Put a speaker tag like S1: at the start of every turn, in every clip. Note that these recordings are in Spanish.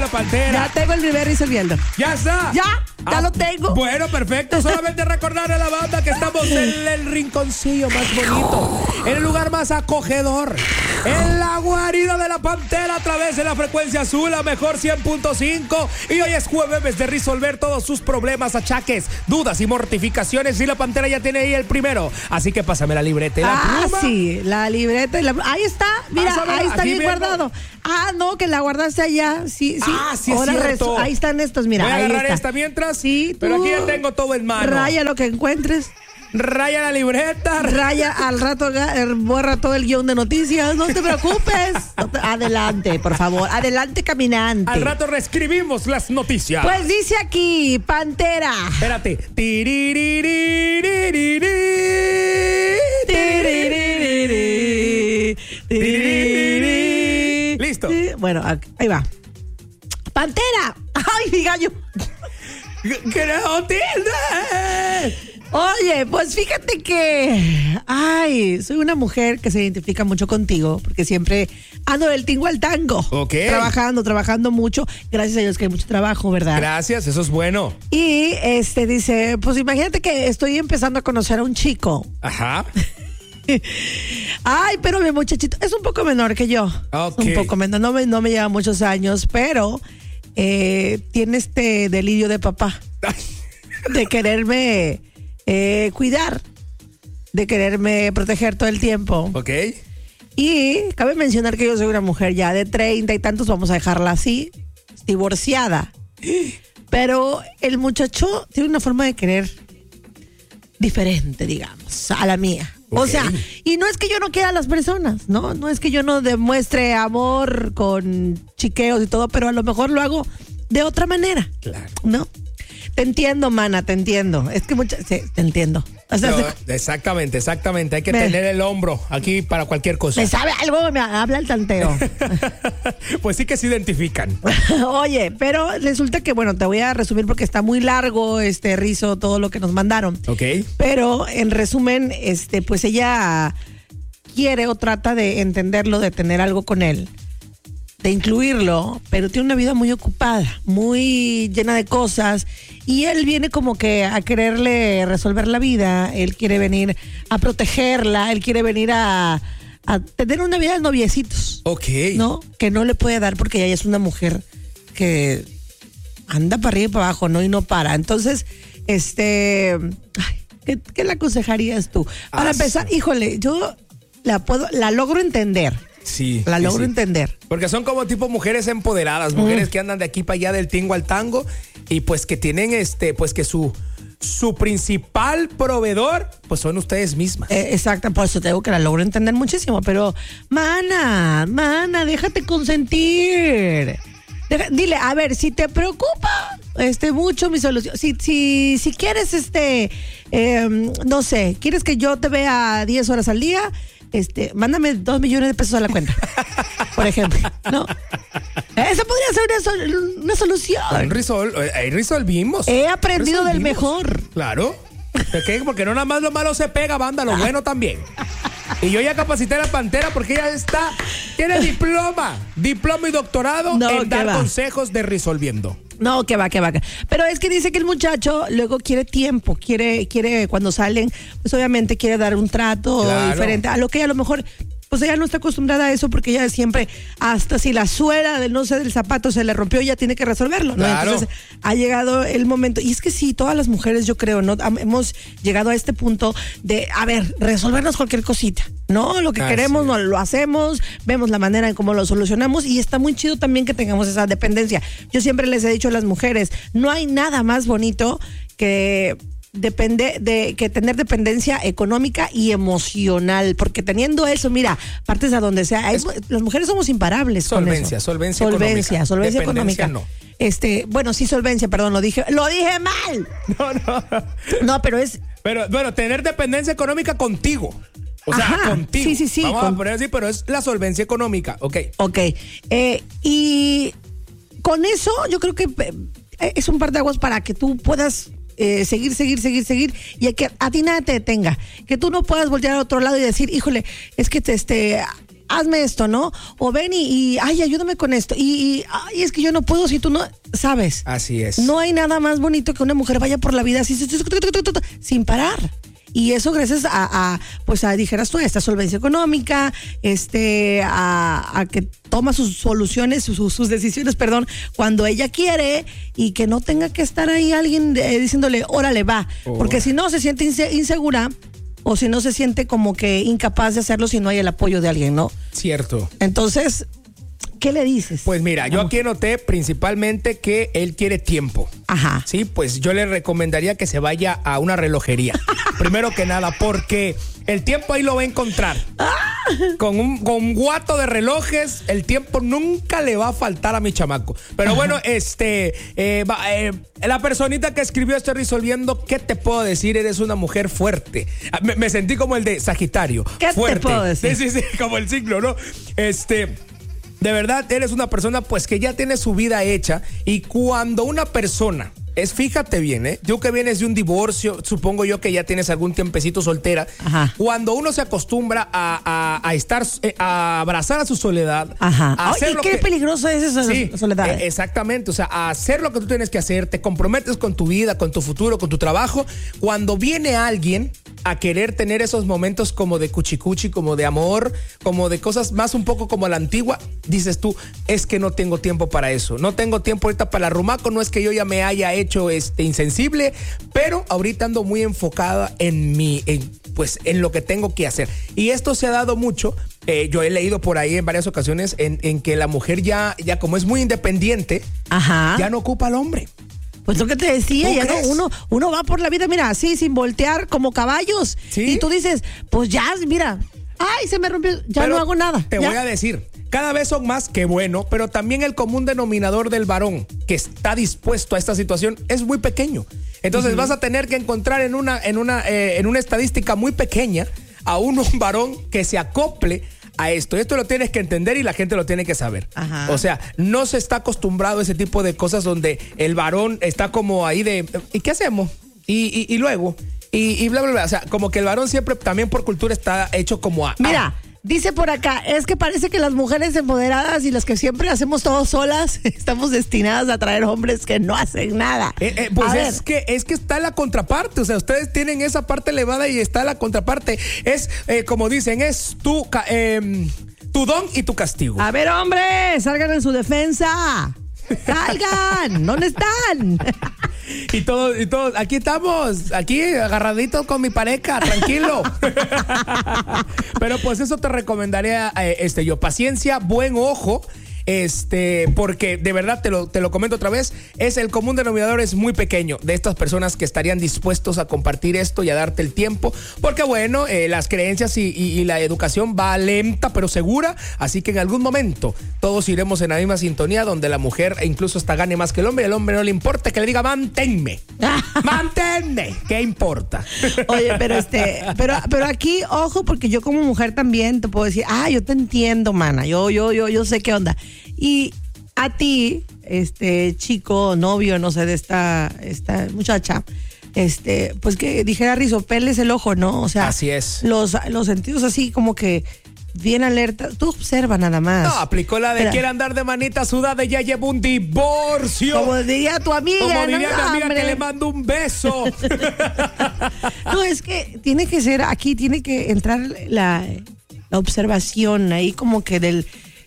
S1: Pantera.
S2: Ya tengo el primer resolviendo.
S1: ¿Ya está?
S2: Ya lo tengo.
S1: Bueno, perfecto. Solamente recordarle a la banda que estamos en el rinconcillo más bonito, en el lugar más acogedor, en la guarida de la Pantera a través de la frecuencia azul, la mejor 100.5. Y hoy es jueves de resolver todos sus problemas, achaques, dudas y mortificaciones. Y la Pantera ya tiene ahí el primero. Así que pásame la libreta y la pluma.
S2: Sí, la libreta y la pluma. Ahí está, mira,
S1: Pásamela,
S2: ahí está
S1: aquí
S2: bien
S1: viendo.
S2: guardado. No, que la guardaste allá. Sí.
S1: Sí es
S2: Ahora
S1: cierto.
S2: ahí están estos, mira.
S1: Voy a
S2: ahí
S1: agarrar
S2: está.
S1: esta mientras.
S2: Sí,
S1: pero
S2: tú
S1: aquí ya tengo todo en mano.
S2: Raya lo que encuentres.
S1: Raya la libreta.
S2: Raya al rato, borra todo el guión de noticias. No te preocupes. Adelante, por favor. Adelante, caminante.
S1: Al rato reescribimos las noticias.
S2: Pues dice aquí, Pantera.
S1: Espérate. Listo.
S2: Bueno, ahí va. Pantera. Ay, mi gallo.
S1: ¡Creo tiene!
S2: Oye, pues fíjate que, soy una mujer que se identifica mucho contigo, porque siempre ando del tingo al tango.
S1: Ok.
S2: Trabajando mucho. Gracias a Dios que hay mucho trabajo, ¿verdad?
S1: Gracias, eso es bueno.
S2: Y dice, pues imagínate que estoy empezando a conocer a un chico.
S1: Ajá.
S2: Ay, pero mi muchachito es un poco menor que yo.
S1: Ok.
S2: Un poco menor, no me lleva muchos años, pero tiene este delirio de papá, de quererme cuidar, de quererme proteger todo el tiempo.
S1: Ok.
S2: Y cabe mencionar que yo soy una mujer ya de 30 y tantos, vamos a dejarla así, divorciada. Pero el muchacho tiene una forma de querer diferente, digamos, a la mía. O
S1: Ok.
S2: sea, y no es que yo no quiera a las personas, ¿no? No es que yo no demuestre amor con chiqueos y todo, pero a lo mejor lo hago de otra manera.
S1: Claro.
S2: ¿No? Te entiendo, mana, te entiendo. Es que sí, te entiendo. O sea,
S1: No, exactamente. Hay que
S2: Me-
S1: tener el hombro aquí para cualquier cosa.
S2: me sabe algo, me habla el tanteo.
S1: Pues sí que se identifican.
S2: Oye, pero resulta que, bueno, te voy a resumir porque está muy largo Rizo, todo lo que nos mandaron.
S1: Ok.
S2: Pero en resumen, pues ella quiere o trata de entenderlo, de tener algo con él, de incluirlo, pero tiene una vida muy ocupada, muy llena de cosas, y él viene como que a quererle resolver la vida, él quiere venir a protegerla, él quiere venir a tener una vida de noviecitos,
S1: Ok.
S2: ¿no? Que no le puede dar porque ella es una mujer que anda para arriba y para abajo, ¿no? Y no para. Entonces, ¿qué le aconsejarías tú? Para empezar, híjole, yo la logro entender.
S1: Sí.
S2: La
S1: sí,
S2: logro
S1: sí.
S2: entender.
S1: Porque son como tipo mujeres empoderadas, mujeres que andan de aquí para allá del tingo al tango y pues que tienen pues que su principal proveedor pues son ustedes mismas.
S2: Exacto, por eso te digo que la logro entender muchísimo, pero mana, déjate consentir. Dile, a ver, si te preocupa mucho mi solución, si quieres no sé, quieres que yo te vea 10 horas al día, mándame 2 millones de pesos a la cuenta, por ejemplo, ¿no? Esa podría ser una solución.
S1: Ahí resolvimos.
S2: He aprendido del mejor.
S1: Claro. ¿Por qué? Porque no nada más lo malo se pega, banda, lo bueno también. Y yo ya capacité a la Pantera porque ella tiene diploma y doctorado en dar consejos de resolviendo.
S2: No, que va. Pero es que dice que el muchacho luego quiere tiempo, quiere cuando salen, pues obviamente quiere dar un trato diferente a lo que a lo mejor, pues ella no está acostumbrada a eso porque ella siempre, hasta si la suela del zapato se le rompió, ya tiene que resolverlo, ¿no?
S1: Claro.
S2: Entonces ha llegado el momento, y es que sí, todas las mujeres, yo creo, ¿no? Hemos llegado a este punto de, a ver, resolvernos cualquier cosita, ¿no? Lo que queremos, no lo hacemos, vemos la manera en cómo lo solucionamos, y está muy chido también que tengamos esa dependencia. Yo siempre les he dicho a las mujeres, no hay nada más bonito que tener dependencia económica y emocional, porque teniendo eso, mira, partes a donde sea, las mujeres somos imparables.
S1: Solvencia
S2: económica.
S1: No.
S2: Bueno, sí, solvencia, perdón, lo dije mal. No, pero es.
S1: Pero bueno, tener dependencia económica contigo. O sea,
S2: Ajá,
S1: contigo.
S2: Sí.
S1: Vamos a poner así, pero es la solvencia económica. Ok.
S2: Y con eso yo creo que es un par de aguas para que tú puedas seguir y que a ti nada te detenga, que tú no puedas voltear a otro lado y decir, híjole, es que hazme esto, ¿no? O ven ay, ayúdame con esto. Ay, es que yo no puedo si tú no, ¿sabes?
S1: Así es.
S2: No hay nada más bonito que una mujer vaya por la vida así, sin parar. Y eso gracias pues dijeras tú, a esta solvencia económica, a que toma sus soluciones, sus decisiones, cuando ella quiere, y que no tenga que estar ahí alguien diciéndole, órale, va. Porque si no se siente insegura, o si no se siente como que incapaz de hacerlo si no hay el apoyo de alguien, ¿no?
S1: Cierto.
S2: Entonces, ¿qué le dices?
S1: Pues mira, yo aquí noté principalmente que él quiere tiempo.
S2: Ajá.
S1: Sí, pues yo le recomendaría que se vaya a una relojería. Primero que nada, porque el tiempo ahí lo va a encontrar. Con un guato de relojes, el tiempo nunca le va a faltar a mi chamaco. Pero bueno, la personita que escribió estoy resolviendo, ¿qué te puedo decir? Eres una mujer fuerte. Me sentí como el de Sagitario.
S2: ¿Qué
S1: fuerte.
S2: te puedo decir?
S1: Sí, como el signo, ¿no? De verdad, eres una persona pues que ya tiene su vida hecha, y cuando una persona fíjate bien, tú que vienes de un divorcio, supongo yo que ya tienes algún tiempecito soltera.
S2: Ajá.
S1: Cuando uno se acostumbra a estar, a abrazar a su soledad,
S2: ajá.
S1: A hacer
S2: qué peligroso es esa soledad.
S1: Exactamente, o sea, a hacer lo que tú tienes que hacer, te comprometes con tu vida, con tu futuro, con tu trabajo. Cuando viene alguien a querer tener esos momentos como de cuchicuchi, como de amor, como de cosas más un poco como la antigua, dices tú, es que no tengo tiempo para eso, no tengo tiempo ahorita para el rumaco, no es que yo ya me haya hecho insensible, pero ahorita ando muy enfocada en lo que tengo que hacer. Y esto se ha dado mucho, yo he leído por ahí en varias ocasiones en que la mujer ya como es muy independiente,
S2: ajá,
S1: ya no ocupa al hombre.
S2: Pues lo que te decía, ya
S1: crees?
S2: no, uno va por la vida, mira, así, sin voltear, como caballos.
S1: ¿Sí?
S2: Y tú dices, pues ya, mira, ay, se me rompió, ya pero no hago nada.
S1: Te voy a decir, cada vez son más, que bueno, pero también el común denominador del varón que está dispuesto a esta situación es muy pequeño. Entonces vas a tener que encontrar en una estadística muy pequeña a un varón que se acople a esto. Esto lo tienes que entender y la gente lo tiene que saber.
S2: Ajá.
S1: O sea, no se está acostumbrado a ese tipo de cosas donde el varón está como ahí de, ¿y qué hacemos? Y luego, y bla, bla, bla. O sea, como que el varón siempre también por cultura está hecho como
S2: Mira, dice por acá, es que parece que las mujeres empoderadas y las que siempre hacemos todo solas, estamos destinadas a atraer hombres que no hacen nada.
S1: Pues es que está la contraparte, o sea, ustedes tienen esa parte elevada y está la contraparte. Es, como dicen, es tu don y tu castigo.
S2: A ver, hombres, salgan en su defensa. Salgan, ¿dónde están?
S1: Y todos, aquí estamos, aquí agarraditos con mi pareja, tranquilo. Pero pues eso te recomendaría yo, paciencia, buen ojo. Porque de verdad te lo comento otra vez, el común denominador es muy pequeño de estas personas que estarían dispuestos a compartir esto y a darte el tiempo, porque bueno, las creencias y la educación va lenta pero segura, así que en algún momento todos iremos en la misma sintonía donde la mujer incluso hasta gane más que el hombre, y al hombre no le importa que le diga manténme, ¿qué importa?
S2: Oye, pero aquí, ojo, porque yo como mujer también te puedo decir, yo te entiendo, mana, yo sé qué onda. Y a ti, chico, novio, no sé, de esta muchacha, pues que dijera risopeles el ojo, ¿no? O sea,
S1: así es.
S2: Los sentidos así como que bien alerta. Tú observa nada más.
S1: No, aplicó la de quiere andar de manita sudada y ya lleva un divorcio.
S2: Como diría tu amiga.
S1: Como diría mi amiga, que le mando un beso.
S2: No, es que tiene que ser, aquí tiene que entrar la observación ahí como que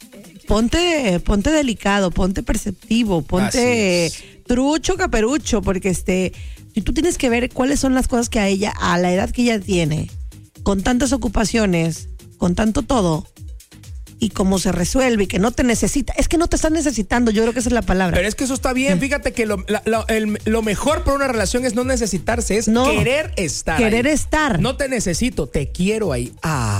S2: ponte delicado, ponte perceptivo, ponte trucho, caperucho, porque tú tienes que ver cuáles son las cosas que a ella, a la edad que ella tiene, con tantas ocupaciones, con tanto todo, y cómo se resuelve y que no te necesita. Es que no te están necesitando, yo creo que esa es la palabra.
S1: Pero es que eso está bien, fíjate que lo mejor para una relación es no necesitarse, es querer estar.
S2: Querer
S1: ahí.
S2: estar.
S1: No te necesito, te quiero ahí.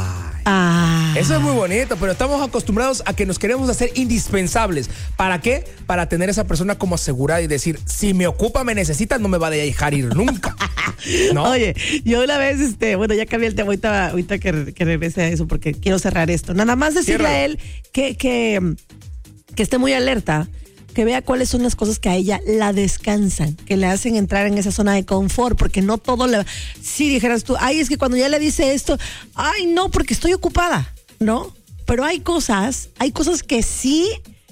S1: Eso es muy bonito, pero estamos acostumbrados a que nos queremos hacer indispensables. ¿Para qué? Para tener esa persona como asegurada y decir, si me ocupa, me necesita, no me va a dejar ir nunca. ¿No?
S2: Oye, yo una vez, bueno, ya cambié el tema, ahorita que regrese a eso, porque quiero cerrar esto. Nada más decirle a él que esté muy alerta, que vea cuáles son las cosas que a ella la descansan, que le hacen entrar en esa zona de confort, porque no todo si dijeras tú, es que cuando ya le dice esto, no, porque estoy ocupada, ¿no? pero hay cosas que sí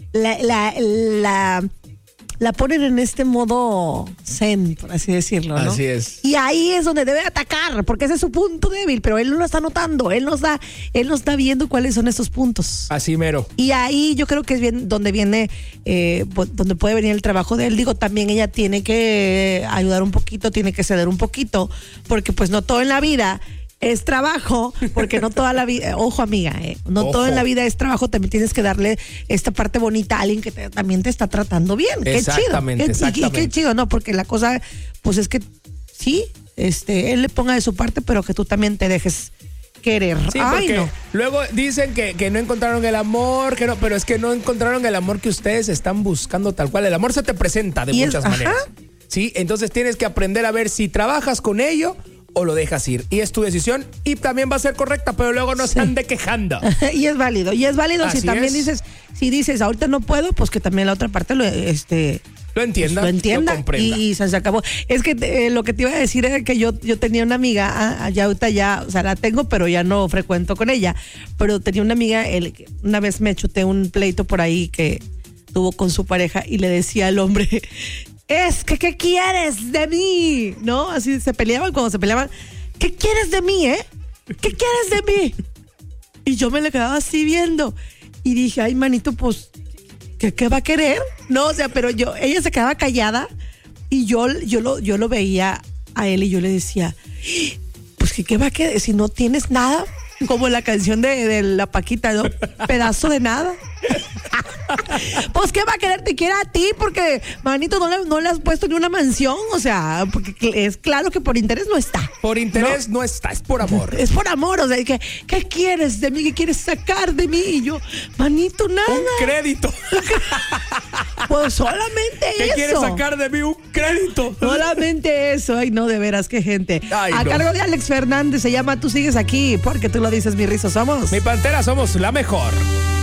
S2: la ponen en este modo zen, por así decirlo, ¿no?
S1: Así es.
S2: Y ahí es donde debe atacar, porque ese es su punto débil, pero él no lo está notando, él no está viendo cuáles son esos puntos.
S1: Así mero.
S2: Y ahí yo creo que es bien donde viene, donde puede venir el trabajo de él. Digo, también ella tiene que ayudar un poquito, tiene que ceder un poquito, porque pues no todo en la vida es trabajo, porque no toda la vida, ojo amiga, no
S1: Ojo.
S2: todo en la vida es trabajo, también tienes que darle esta parte bonita a alguien que también te está tratando bien. Qué chido.
S1: Exactamente.
S2: Qué chido, no, porque la cosa, pues es que sí, él le ponga de su parte, pero que tú también te dejes querer.
S1: Sí,
S2: Ay,
S1: porque
S2: no.
S1: luego dicen que no encontraron el amor, que no, pero es que no encontraron el amor que ustedes están buscando tal cual. El amor se te presenta de muchas maneras. Sí, entonces tienes que aprender a ver si trabajas con ello o lo dejas ir. Y es tu decisión y también va a ser correcta, pero luego no se ande quejando.
S2: Y es válido.
S1: Así
S2: Si también
S1: es.
S2: dices, ahorita no puedo, pues que también la otra parte lo
S1: entienda,
S2: pues lo entienda
S1: lo comprenda.
S2: y se acabó. Es que lo que te iba a decir era que yo tenía una amiga, allá ahorita ya, o sea, la tengo, pero ya no frecuento con ella. Pero tenía una amiga, una vez me chuté un pleito por ahí que tuvo con su pareja y le decía al hombre, es que, ¿qué quieres de mí? ¿No? Así se peleaban, cuando se peleaban, ¿qué quieres de mí, ¿Qué quieres de mí? Y yo me le quedaba así viendo y dije, ay, manito, pues, ¿qué va a querer? No, o sea, pero ella se quedaba callada y yo lo veía a él y yo le decía, pues, ¿qué va a querer? Si no tienes nada, como la canción de la Paquita, ¿no? Pedazo de nada. Pues, ¿qué va a querer? Te quiere a ti porque, manito, no le has puesto ni una mansión. O sea, porque es claro que por interés no está.
S1: Por interés no está, es por amor.
S2: Es por amor, o sea, ¿qué quieres de mí? ¿Qué quieres sacar de mí? Y yo, manito, nada.
S1: Un crédito.
S2: Pues solamente
S1: ¿Qué
S2: eso.
S1: quieres sacar de mí? Un crédito.
S2: Solamente eso. Ay, no, de veras, qué gente.
S1: Ay,
S2: a
S1: no.
S2: cargo de Alex Fernández se llama Tú Sigues Aquí, porque tú lo dices, mi rizo somos.
S1: Mi Pantera, somos la mejor.